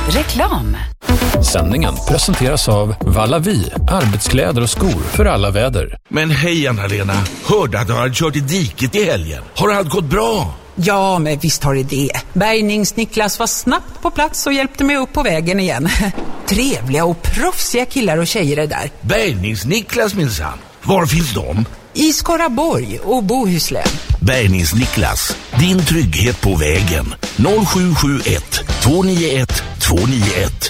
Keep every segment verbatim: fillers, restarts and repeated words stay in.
Reklam. Sändningen presenteras av Vallavi, arbetskläder och skor för alla väder. Men hej Anna-Lena, hörde att du hade kört i diket i helgen. Har allt gått bra? Ja, men visst har det det. Bärgnings-Niklas var snabbt på plats och hjälpte mig upp på vägen igen. Trevliga och proffsiga killar och tjejer är där. Bärgnings-Niklas minsann. Var finns de? I Skaraborg och Bohuslän. Bärgnings-Niklas, din trygghet på vägen. noll sju sju ett två nio ett två nio ett.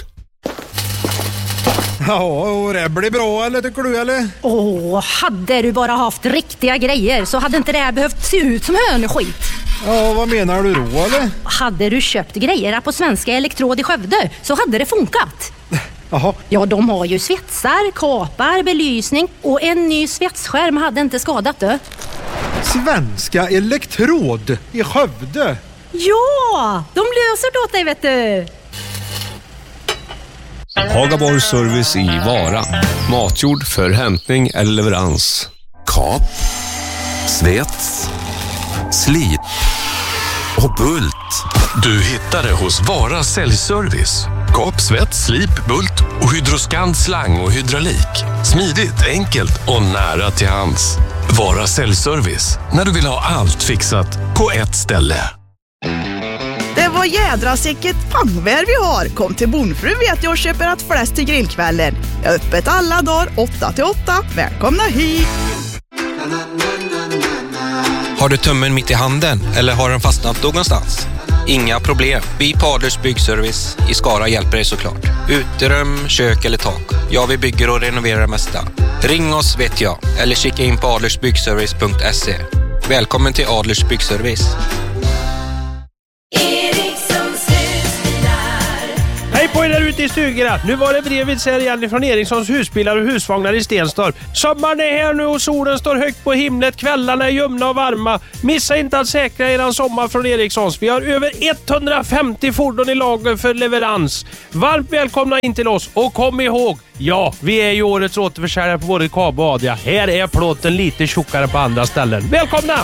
Ja, och det blir bra, eller tycker du, eller? Åh, hade du bara haft riktiga grejer så hade inte det här behövt se ut som hönskit. Ja, vad menar du då, eller? Hade du köpt grejerna på Svenska Elektrod i Skövde så hade det funkat. Jaha. Ja, de har ju svetsar, kapar, belysning och en ny svetsskärm hade inte skadat det. Svenska Elektrod i Skövde? Ja, de löser det åt dig, vet du. Hagaborg Service i Vara. Matjord för hämtning eller leverans. Kap, svets, slip och bult. Du hittar det hos Vara Säljservice. Kap, svets, slip, bult och hydroskant slang och hydraulik. Smidigt, enkelt och nära till hands. Vara Säljservice. När du vill ha allt fixat på ett ställe. Det var jädra sicket pangvär vi har. Kom till Bonfru vet jag och köper att fläsk till grillkvällen. Jag är öppet alla dagar åtta till åtta. Välkomna hit! Har du tummen mitt i handen eller har den fastnat någonstans? Inga problem. Vi på Adlers Byggservice i Skara hjälper dig såklart. Uterum, kök eller tak. Ja, vi bygger och renoverar det mesta. Ring oss vet jag. Eller kika in på adlersbyggservice punkt se. Välkommen till Adlers Byggservice. Hej på er där ute i stugorna. Nu var det brevet här igen från Erikssons husbilar och husvagnar i Stenstorp. Sommaren är här nu och solen står högt på himlet. Kvällarna är ljumna och varma. Missa inte att säkra eran sommar från Erikssons. Vi har över etthundrafemtio fordon i lager för leverans. Varmt välkomna in till oss och kom ihåg, ja, vi är ju årets återförsäljare på både Kab och Adia. Här är plåten lite tjockare på andra ställen. Välkomna!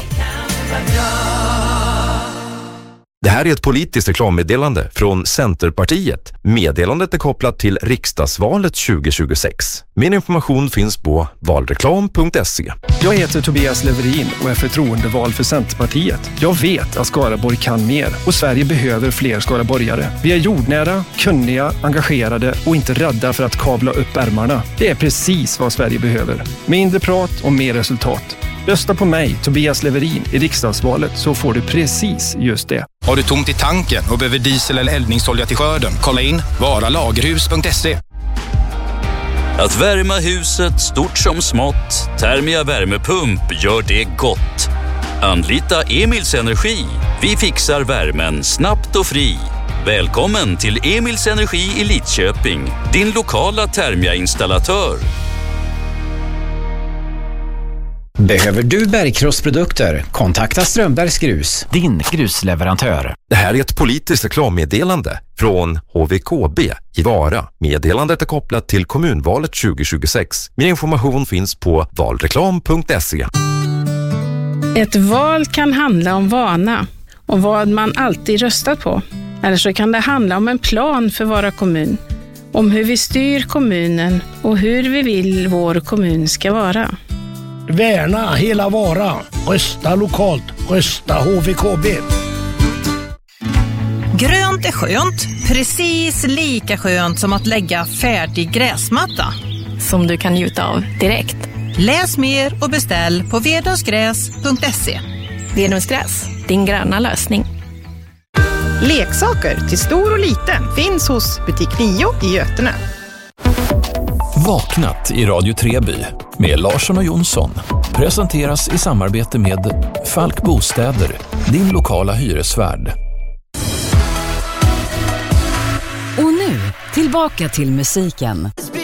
Det här är ett politiskt reklammeddelande från Centerpartiet. Meddelandet är kopplat till riksdagsvalet tjugo tjugosex. Mer information finns på valreklam punkt se. Jag heter Tobias Leverin och är förtroendevald för Centerpartiet. Jag vet att Skaraborg kan mer och Sverige behöver fler skaraborgare. Vi är jordnära, kunniga, engagerade och inte rädda för att kavla upp ärmarna. Det är precis vad Sverige behöver. Mindre prat och mer resultat. Rösta på mig, Tobias Leverin, i riksdagsvalet så får du precis just det. Har du tomt i tanken och behöver diesel eller eldningsolja till skörden? Kolla in varalagerhus punkt se. Att värma huset stort som smått, Thermia värmepump gör det gott. Anlita Emils Energi. Vi fixar värmen snabbt och fri. Välkommen till Emils Energi i Lidköping, din lokala Thermia-installatör. Behöver du bergkrossprodukter? Kontakta Strömbergs Grus, din grusleverantör. Det här är ett politiskt reklammeddelande från H V K B i Vara. Meddelandet är kopplat till kommunvalet tjugo tjugosex. Mer information finns på valreklam punkt se. Ett val kan handla om vana och vad man alltid röstat på. Eller så kan det handla om en plan för Vara kommun. Om hur vi styr kommunen och hur vi vill vår kommun ska vara. Värna hela Vara. Rösta lokalt. Rösta H V K B. Grönt är skönt. Precis lika skönt som att lägga färdig gräsmatta. Som du kan njuta av direkt. Läs mer och beställ på vedungsgräs punkt se. Vedungsgräs, din gröna lösning. Leksaker till stor och liten finns hos Butik nio i Götene. Vaknat i Radio Treby med Larsson och Jonsson presenteras i samarbete med Falk Bostäder, din lokala hyresvärd. Och nu, tillbaka till musiken.